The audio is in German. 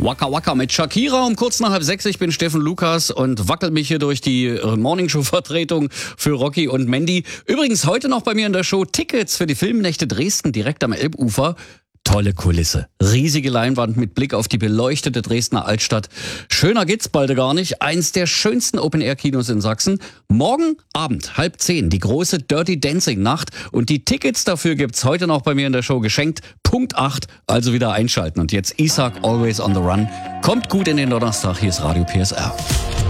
Waka Waka mit Shakira um kurz nach 5:30. Ich bin Steffen Lukas und wackel mich hier durch die Morningshow-Vertretung für Rocky und Mandy. Übrigens heute noch bei mir in der Show Tickets für die Filmnächte Dresden direkt am Elbufer. Tolle Kulisse. Riesige Leinwand mit Blick auf die beleuchtete Dresdner Altstadt. Schöner geht's bald gar nicht. Eins der schönsten Open-Air-Kinos in Sachsen. Morgen Abend, 9:30, die große Dirty Dancing-Nacht. Und die Tickets dafür gibt's heute noch bei mir in der Show geschenkt. Punkt 8, also wieder einschalten. Und jetzt Isaac, Always on the Run. Kommt gut in den Donnerstag, hier ist Radio PSR.